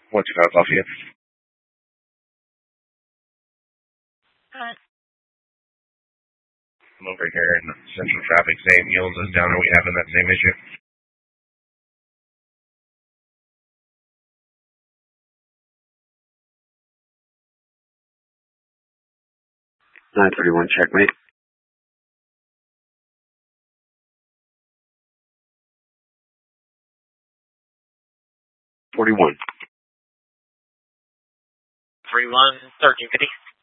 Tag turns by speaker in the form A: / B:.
A: What's Philadelphia? I'm over here in Central Traffic. St. Mules is down. Are we having that same issue? 931 checkmate. $41.
B: 31, 1350.